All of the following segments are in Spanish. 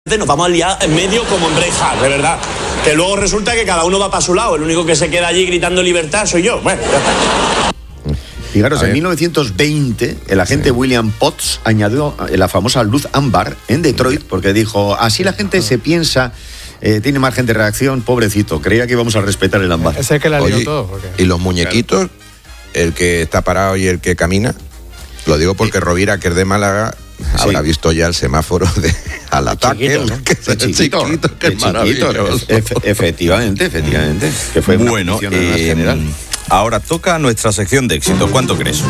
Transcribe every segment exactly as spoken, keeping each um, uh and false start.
Nos vamos a liar en medio como en Braveheart, de verdad. Que luego resulta que cada uno va para su lado. El único que se queda allí gritando libertad soy yo. Bueno, ya está. Fijaros, en mil novecientos veinte el agente sí. William Potts añadió la famosa luz ámbar en Detroit porque dijo, así la gente se piensa, eh, tiene margen de reacción, pobrecito, creía que íbamos a respetar el ámbar. Es el que la lió Oye, todo. Porque... ¿Y los muñequitos? El que está parado y el que camina. Lo digo porque sí. Rovira, que es de Málaga, sí. habrá visto ya el semáforo de, al ataque. Chiquito, ¿no? Que es chiquito, chiquito, que es maravilloso. Efe, efectivamente, efectivamente. Que fue bueno, eh, general. Ahora toca nuestra sección de éxito. ¿Cuánto crees?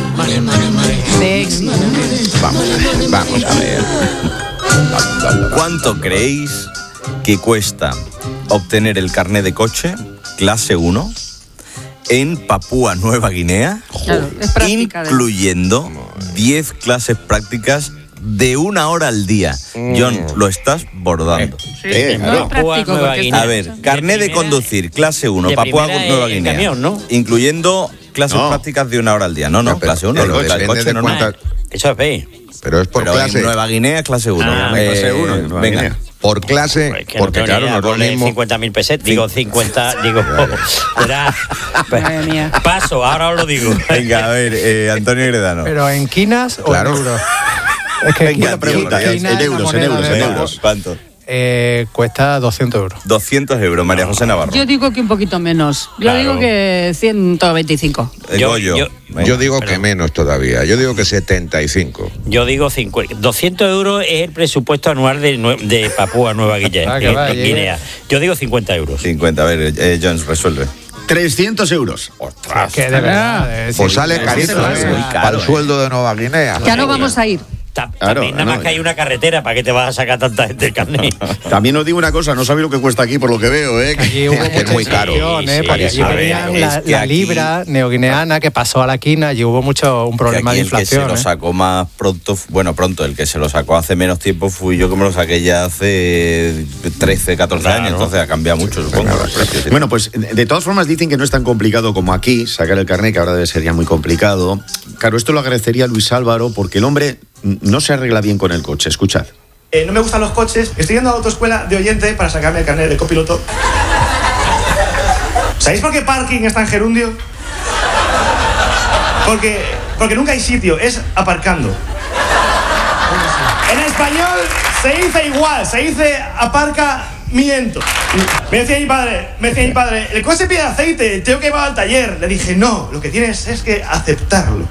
De éxito. Vamos a ver, vamos a ver. ¿Cuánto creéis que cuesta obtener el carné de coche clase uno en Papúa Nueva Guinea? Claro, es práctica, incluyendo diez clases prácticas de una hora al día. Mm. John, lo estás bordando. Sí, eh, no es práctico porque a ver, carné de, de conducir, clase uno, Papúa Nueva Guinea, camión, ¿no? incluyendo clases no. prácticas de una hora al día. No, no, no clase uno. Pero el coche no, cuánta... Eso es B. Pero es por pero clase. En Nueva Guinea es clase uno. Ah, eh, clase uno en Nueva venga. Guinea. Por clase, pues que porque no claro, no es lo mismo. cincuenta mil pesetas, digo cincuenta, digo, será, Madre mía. paso, ahora os lo digo. Venga, a ver, eh, Antonio Gredano. ¿Pero en quinas o Claro. en euros? Es que Venga, pregunta, en euros, en euros, en euros. ¿Cuánto? Eh, cuesta doscientos euros. doscientos euros, María José Navarro. Yo digo que un poquito menos. Yo Claro. digo que ciento veinticinco. El Yo- Goyo. yo- Venga. Yo digo pero- que menos todavía. Yo digo que setenta y cinco. Yo digo cincuenta. doscientos euros es el presupuesto anual de, Nue- de Papúa Nueva Guinea. Ah, que va, en llega. Guinea. Yo digo cincuenta euros. cincuenta, a ver, eh, Jones, resuelve. trescientos euros. Es que de verdad. eh, Pues sí, sale sí, carito, sí, sí, ¿eh? sí. caro, Para el eh. sueldo de Nueva Guinea. Ya no vamos a ir. Ta- Claro, también nada no, más que hay una carretera, ¿para qué te vas a sacar tanta gente el carnet? También os digo una cosa, no sabéis lo que cuesta aquí por lo que veo, ¿eh? Allí hubo Es que es mucha muy caro. inflación, ¿eh? Sí, Porque sí, allí a ver, venían es la, que la aquí- libra neoguineana que pasó a la quina y hubo mucho un problema Que de aquí el que se inflación. lo ¿eh? sacó más pronto, bueno, pronto, el que se lo sacó hace menos tiempo fui yo, que me lo saqué ya hace trece, catorce Claro. años, entonces ha cambiado mucho, supongo, los precios. Bueno, pues de todas formas dicen que no es tan complicado como aquí sacar el carnet, que ahora debe ser ya muy complicado. Claro, esto lo agradecería Luis Álvaro porque el hombre no se arregla bien con el coche. Escuchad. Eh, no me gustan los coches. Estoy yendo a la autoescuela de oyente para sacarme el carnet de copiloto. ¿Sabéis por qué parking está en gerundio? Porque, porque nunca hay sitio, es aparcando. En español se dice igual, se dice aparcamiento. Me decía mi padre, me decía mi padre, el coche pide aceite, tengo que llevarlo al taller. Le dije, no, lo que tienes es que aceptarlo.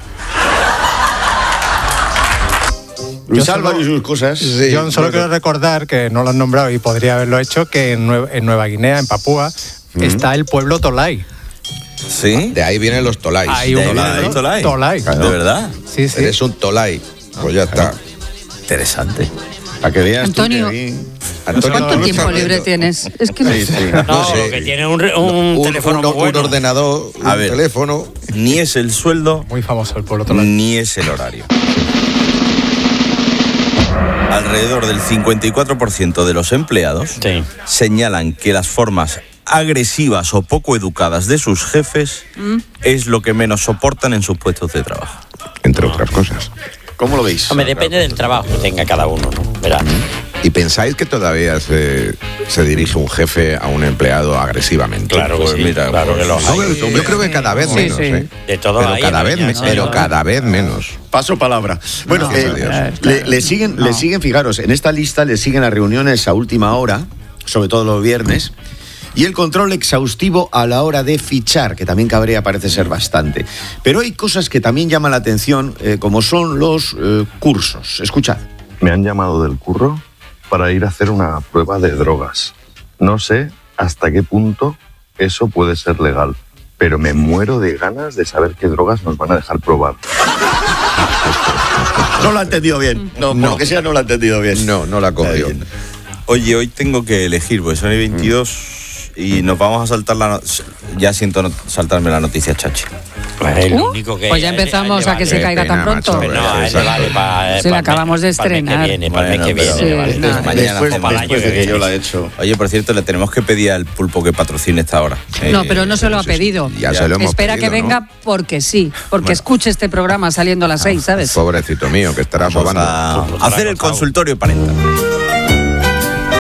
Luis Yo Álvaro y solo- sus cosas. Sí, Yo solo bueno. quiero recordar que no lo han nombrado y podría haberlo hecho, que en Nueva, en Nueva Guinea, en Papúa, está el pueblo Tolai. ¿Sí? De ahí vienen los tolais. Hay de un ahí pueblo viene el Tolai. Tolai. ¿De verdad? Sí, sí. Eres un tolai. Pues ya está. Interesante. Para que veas tú Antonio. que ahí- Antonio, ¿Cuánto ¿tú tiempo estás libre viendo? tienes? Es que no Sí, sí. No, No sé. que tiene un, re- un Un, teléfono un- muy un bueno. ordenador, A un ver. teléfono. Ni es el sueldo, Muy famoso el pueblo Tolai. ni es el horario. Alrededor del cincuenta y cuatro por ciento de los empleados Sí. señalan que las formas agresivas o poco educadas de sus jefes es lo que menos soportan en sus puestos de trabajo. Entre otras cosas. ¿Cómo lo veis? Hombre, depende del trabajo que tenga cada uno, ¿no? Verá. ¿Y pensáis que todavía se, se dirige un jefe a un empleado agresivamente? Claro que Pues sí, mira, claro que los Yo, hay. creo- yo creo que cada vez Sí, menos, sí. ¿eh? De todo pero hay, cada vez, ya, me- no, pero no. cada vez menos. Paso palabra. Bueno, No, eh, adiós. le, le siguen, le siguen, fijaros, en esta lista le siguen las reuniones a última hora, sobre todo los viernes, y el control exhaustivo a la hora de fichar, que también cabrea parece ser bastante. Pero hay cosas que también llaman la atención, eh, como son los eh, cursos. Escuchad. Me han llamado del curro para ir a hacer una prueba de drogas. No sé hasta qué punto eso puede ser legal, pero me muero de ganas de saber qué drogas nos van a dejar probar. No lo ha entendido bien. No, por No. lo que sea, no lo ha entendido bien. No, no la cogió. Está bien. Oye, hoy tengo que elegir, porque son y veintidós y nos vamos a saltar la... no- Ya siento no- saltarme la noticia, Chachi. El Uh, único que pues ya a él- a él empezamos le a que vale. se Qué caiga tan pena, pronto. macho, Pero no, a él le vale para... Sí, la acabamos de estrenar. Para el mes que viene, para el mes Bueno, que viene. pero- le vale. Sí, nada. mañana Después, o para el después año de que que yo viene. la he hecho. Oye, por cierto, le tenemos que pedir al pulpo que patrocine esta hora. No, Eh, pero no se lo ha sí, sí. pedido. Ya se lo hemos Espera pedido, que ¿no? venga porque sí, porque Bueno. escuche este programa saliendo a las seis, ¿sabes? Pobrecito mío, que estará Vamos sobando. a hacer el consultorio parental.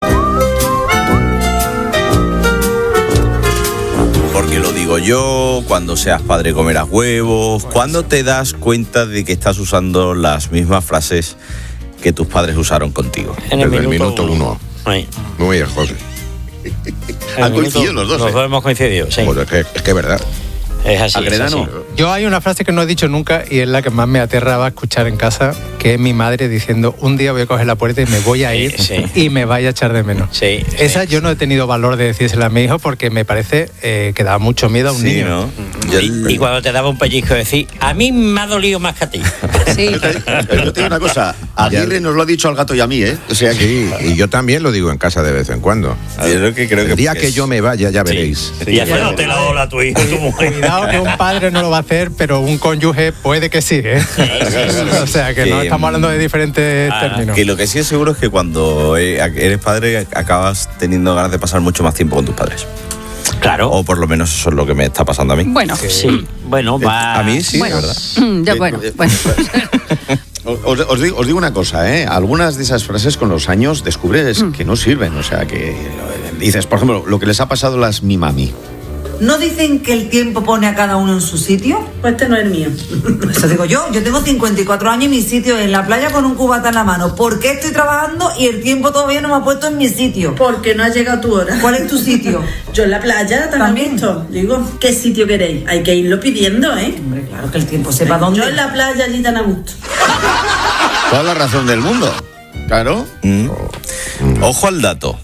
yo, cuando seas padre comerás huevos. ¿Cuándo te das cuenta de que estás usando las mismas frases que tus padres usaron contigo? En el Desde el minuto minuto uno. uno. Ahí. Muy bien, José. En Han el minuto coincidido los dos, Los ¿eh? dos hemos coincidido, sí. Pues es que es que es verdad. Es así. Es Agredano. así. Yo hay una frase que no he dicho nunca y es la que más me aterraba escuchar en casa, que es mi madre diciendo, un día voy a coger la puerta y me voy a ir Sí, y me vaya a echar de menos. Sí, Esa sí. yo no he tenido valor de decírsela a mi hijo porque me parece eh, que da mucho miedo a un Sí, niño. ¿no? Yo- Y, y cuando te daba un pellizco decir, a mí me ha dolido más que a ti. Sí. Pero yo te digo una cosa, Aguirre nos lo ha dicho al gato y a mí, ¿eh? O sea que... Sí, y yo también lo digo en casa de vez en cuando. yo lo que creo que El día que es- yo me vaya, ya veréis. Y haciéndote la ola a tu hijo, tu mujer. Cuidado que un padre no lo va a hacer, pero un cónyuge puede que sí, ¿eh? O sea, que no Que, estamos hablando de diferentes ah, términos. Que lo que sí es seguro es que cuando eh, eres padre acabas teniendo ganas de pasar mucho más tiempo con tus padres. Claro. O por lo menos eso es lo que me está pasando a mí. Bueno, Sí. Bueno, va. A mí sí, bueno, de verdad. mm, ya, bueno, bueno. Os, os digo, os digo una cosa, ¿eh? Algunas de esas frases con los años descubres que no sirven. O sea, que eh, dices, por ejemplo, lo que les ha pasado a las mi mami. ¿No dicen que el tiempo pone a cada uno en su sitio? Pues este no es el mío. Eso digo yo. Yo tengo cincuenta y cuatro años y mi sitio es en la playa con un cubata en la mano. ¿Por qué estoy trabajando y el tiempo todavía no me ha puesto en mi sitio? Porque no ha llegado tu hora. ¿Cuál es tu sitio? Yo en la playa también. ¿También? Visto. Digo, ¿qué sitio queréis? Hay que irlo pidiendo, ¿eh? Hombre, claro que el tiempo sepa dónde. Yo en la playa allí tan a gusto. Toda la razón del mundo. Claro. Mm. Ojo al dato.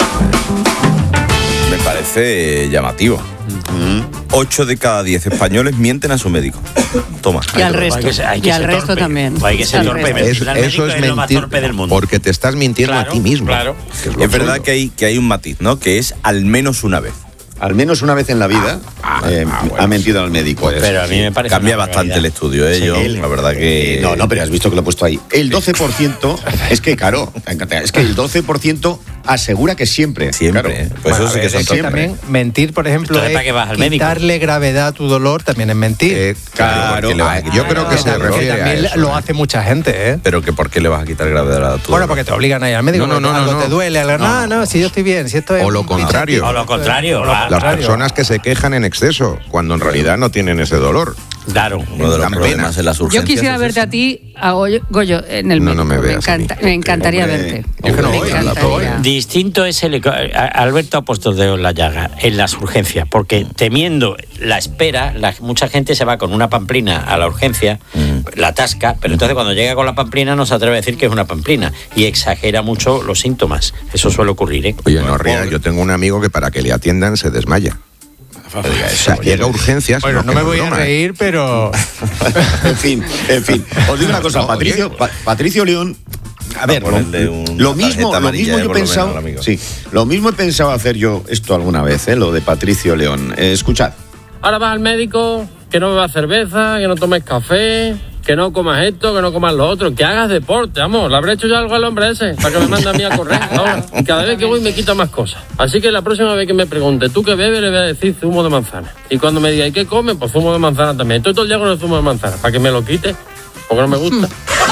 Me parece llamativo. Ocho de cada diez españoles mienten a su médico. Toma. Y al Hay resto. que ser- hay que Y al ser resto torpe. también. Hay que ser Al torpe. resto. Mentir Eso, al eso médico es es lo más mentir torpe del mundo. porque te estás mintiendo Claro, a ti mismo. claro. que es lo Es verdad absurdo. que hay, que hay un matiz, ¿no? Que es al menos una vez. Al menos una vez en la vida eh, ah, bueno, ha mentido al médico. Pero a mí me parece. Cambia una bastante barbaridad. el estudio, ¿eh? Yo, El- la verdad que... Eh, no, no, pero has visto que lo he puesto ahí. El doce por ciento, es que, claro, es que el doce por ciento asegura que siempre. Siempre, claro. ¿eh? Pues eso A sí que ver, son es que torpes. también mentir, por ejemplo, Entonces, es ¿para qué vas al médico? quitarle gravedad a tu dolor también es mentir. Eh, claro, porque le va- Claro. yo creo que se Porque refiere a también eso. lo ¿eh? hace mucha gente, ¿eh? Pero que ¿por qué le vas a quitar gravedad a tu Bueno, porque te obligan a ir al médico. No, no, porque no, algo no, te no. duele. Algo, no, no, si yo estoy bien, si esto es O lo un contrario. O lo contrario. O lo ah, Las contrario. personas que se quejan en exceso, cuando en realidad no tienen ese dolor. Claro. Uno de los Dan problemas pena. en las Yo urgencias. quisiera es verte ese. a ti, a Goyo, Goyo, en el No, médico. no me me, veas a mí. encanta, me encantaría Hombre, verte. yo que no me voy, la encantaría. pobre. Distinto es el. a- Alberto ha puesto el dedo en la llaga, en las urgencias, porque temiendo la espera, la- mucha gente se va con una pamplina a la urgencia, la atasca, pero entonces cuando llega con la pamplina no se atreve a decir que es una pamplina y exagera mucho los síntomas. Eso suele ocurrir, ¿eh? Oye, no rías, yo tengo un amigo que para que le atiendan se desmaya. O sea, llega a urgencias. Bueno, no que me voy a broma, ¿eh? reír, pero... En fin, en fin. Os digo una cosa, No, Patricio, oye. Pa- Patricio León. A ver, lo, ponerle una lo mismo, tarjeta lo amarilla, mismo eh, yo he por lo menos, pensado. al amigo. Sí, lo mismo he pensado hacer yo esto alguna vez, ¿eh? Lo de Patricio León. Eh, escuchad. Ahora vas al médico, que no bebas cerveza, que no tomes café, que no comas esto, que no comas lo otro, que hagas deporte, amor. Le habré hecho yo algo al hombre ese para que me mande a mí a correr ahora. Y cada vez que voy me quita más cosas. Así que la próxima vez que me pregunte, ¿tú qué bebes? Le voy a decir zumo de manzana. Y cuando me diga, ¿y qué comes? Pues zumo de manzana también. Estoy todo el día con el zumo de manzana, para que me lo quite, porque no me gusta.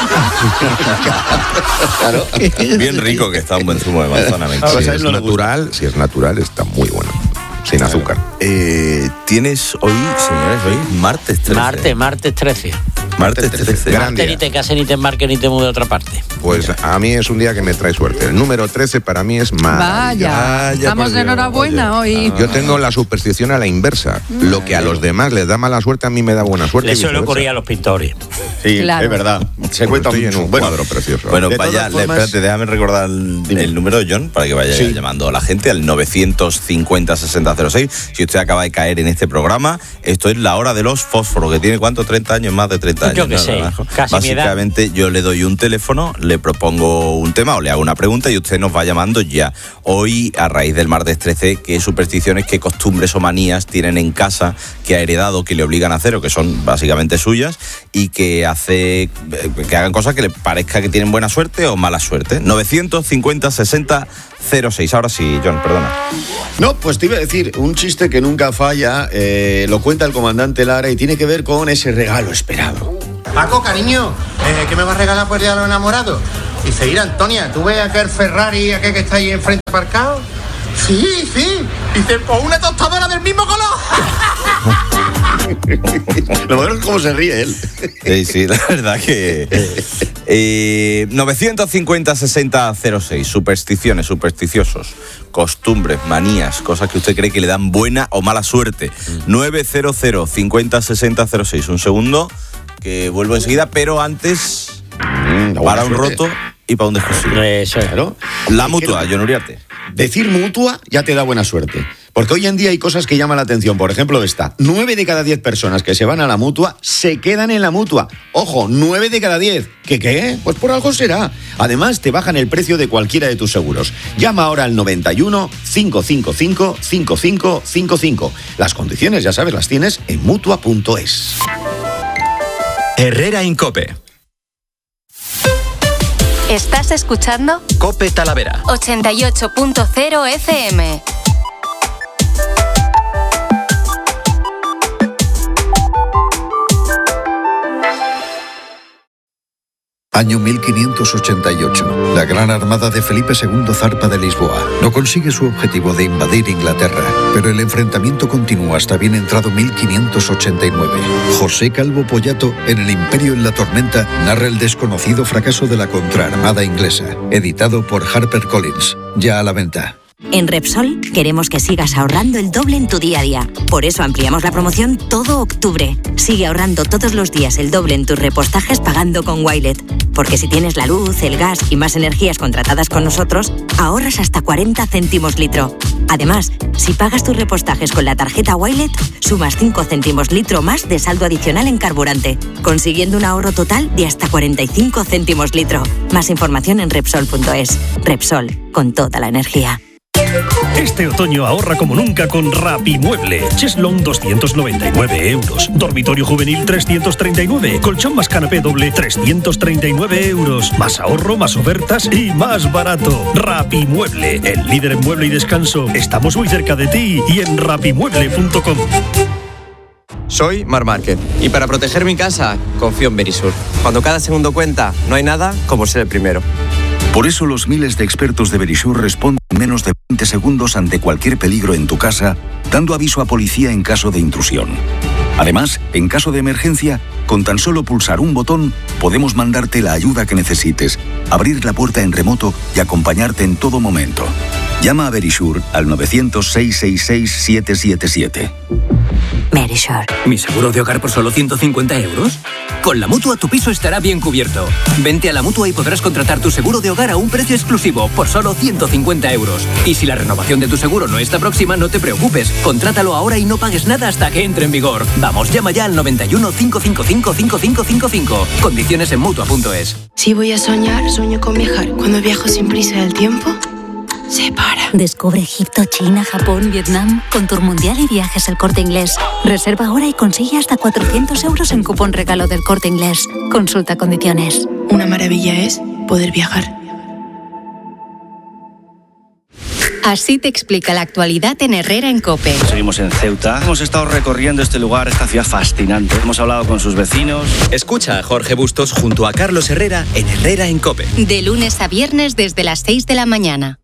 Claro. Bien rico que está un buen zumo de manzana. me Si encanta. Pues a él es no le gusta. natural, si es natural, está muy bueno. Sin azúcar. Eh, Tienes hoy, señores, hoy martes trece. Martes, martes trece. Martes trece. Gran Martes día. ni te cases, ni te embarques, ni te mude a otra parte. Pues a mí es un día que me trae suerte. El número trece para mí es maravilloso. Vaya, Vaya, estamos por de Dios, enhorabuena hoy. Yo tengo la superstición a la inversa. Lo que a los demás les da mala suerte, a mí me da buena suerte. Le y suele viceversa. ocurrir a los pintores. Sí, Claro. es verdad. Se cuenta Estoy en mucho. un Bueno, cuadro precioso. Bueno, De vaya, todas le- formas- espérate, déjame recordar el, el número de John para que vaya Sí. llamando a la gente al novecientos cincuenta sesenta cero seis. Si usted acaba de caer en este programa, esto es la hora de los fósforos, que tiene ¿cuánto? treinta años, más de treinta años. Yo qué ¿no, sé, Naranjo? casi mi edad. Básicamente yo le doy un teléfono, le propongo un tema o le hago una pregunta y usted nos va llamando ya. Hoy, a raíz del martes trece, ¿qué supersticiones, qué costumbres o manías tienen en casa que ha heredado, que le obligan a hacer o que son básicamente suyas y que hace que hagan cosas que le parezca que tienen buena suerte o mala suerte? novecientos cincuenta sesenta cero seis. Ahora sí, John, perdona. No, pues te iba a decir, un chiste que nunca falla, eh, lo cuenta el comandante Lara y tiene que ver con ese regalo esperado. Paco, cariño, eh, ¿qué me vas a regalar por el día de los enamorados? Dice, mira, Antonia, ¿tú ves aquel Ferrari, aquel que está ahí enfrente aparcado? Sí, sí. Dice, o una tostadora del mismo color. Lo bueno es cómo se ríe él. Sí, sí, la verdad que... Eh, novecientos cincuenta sesenta cero seis, supersticiones, supersticiosos, costumbres, manías, cosas que usted cree que le dan buena o mala suerte. novecientos cincuenta sesenta cero seis, un segundo, que vuelvo enseguida, pero antes... Mm, para un roto y para un descosido. Eso es. Claro. La mutua, John Uriarte. Decir mutua ya te da buena suerte. Porque hoy en día hay cosas que llaman la atención. Por ejemplo, esta. Nueve de cada diez personas que se van a la mutua se quedan en la mutua. Ojo, nueve de cada diez. ¿Qué qué? Pues por algo será. Además, te bajan el precio de cualquiera de tus seguros. Llama ahora al noventa y uno, cinco cinco cinco, cinco cinco cinco cinco. Las condiciones, ya sabes, las tienes en mutua punto es. Herrera en COPE. ¿Estás escuchando? COPE Talavera. ochenta y ocho punto cero F M. Año mil quinientos ochenta y ocho. La gran armada de Felipe segundo zarpa de Lisboa. No consigue su objetivo de invadir Inglaterra, pero el enfrentamiento continúa hasta bien entrado mil quinientos ochenta y nueve. José Calvo Pollato, en El Imperio en la Tormenta, narra el desconocido fracaso de la contraarmada inglesa. Editado por HarperCollins. Ya a la venta. En Repsol queremos que sigas ahorrando el doble en tu día a día. Por eso ampliamos la promoción todo octubre. Sigue ahorrando todos los días el doble en tus repostajes pagando con Wilet. Porque si tienes la luz, el gas y más energías contratadas con nosotros, ahorras hasta cuarenta céntimos litro. Además, si pagas tus repostajes con la tarjeta Wilet, sumas cinco céntimos litro más de saldo adicional en carburante, consiguiendo un ahorro total de hasta cuarenta y cinco céntimos litro. Más información en Repsol punto es. Repsol, con toda la energía. Este otoño ahorra como nunca con Rapimueble. Cheslong doscientos noventa y nueve euros. Dormitorio juvenil trescientos treinta y nueve. Colchón más canapé doble trescientos treinta y nueve euros. Más ahorro, más ofertas y más barato. Rapimueble, el líder en mueble y descanso. Estamos muy cerca de ti y en rapimueble punto com. Soy Mar Márquez y para proteger mi casa confío en Verisur. Cuando cada segundo cuenta, no hay nada como ser el primero. Por eso los miles de expertos de Verisur responden en menos de veinte segundos ante cualquier peligro en tu casa, dando aviso a policía en caso de intrusión. Además, en caso de emergencia, con tan solo pulsar un botón, podemos mandarte la ayuda que necesites, abrir la puerta en remoto y acompañarte en todo momento. Llama a Verisur al novecientos, seiscientos sesenta y seis, setecientos setenta y siete. Verisur. ¿Mi seguro de hogar por solo ciento cincuenta euros? Con la Mutua tu piso estará bien cubierto. Vente a la Mutua y podrás contratar tu seguro de hogar a un precio exclusivo por solo ciento cincuenta euros. Y si la renovación de tu seguro no está próxima, no te preocupes. Contrátalo ahora y no pagues nada hasta que entre en vigor. Vamos, llama ya al noventa y uno, cinco cinco cinco, cinco cinco cinco cinco. Condiciones en Mutua punto es. Si voy a soñar, sueño con viajar. Cuando viajo sin prisa del tiempo, se para. Descubre Egipto, China, Japón, Vietnam con Tour Mundial y Viajes El Corte Inglés. Reserva ahora y consigue hasta cuatrocientos euros en cupón regalo del Corte Inglés. Consulta condiciones. Una maravilla es poder viajar. Así te explica la actualidad en Herrera en COPE. Seguimos en Ceuta. Hemos estado recorriendo este lugar, esta ciudad fascinante. Hemos hablado con sus vecinos. Escucha a Jorge Bustos junto a Carlos Herrera en Herrera en COPE. De lunes a viernes desde las seis de la mañana.